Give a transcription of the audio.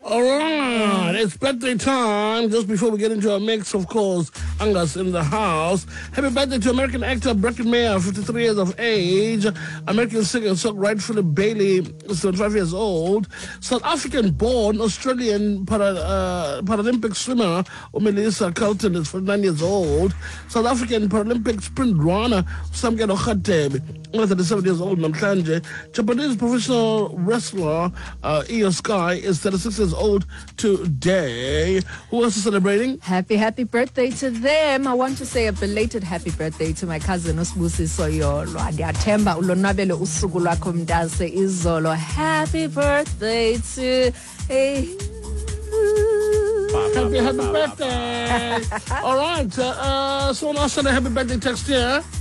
All right, it's birthday time. Just before we get into our mix, of course, Angus in the house. Happy birthday to American actor Bracken Mayer, 53 years of age. American singer and songwriter Philip Bailey is 25 years old. South African-born Australian Paralympic swimmer Melissa Carlton is 49 years old. South African Paralympic sprint runner Samkelo Khatebe, 37 years old. Namhlanje. Japanese professional wrestler Io Sky is 36 years old today. Who else is celebrating? Happy birthday to them. I want to say a belated happy birthday to my cousin Usibusiso Yolo. Ndiyathemba ulonwabele usuku lwakho mntase izolo. Happy birthday to Happy birthday. All right. Someone else sent a happy birthday text here.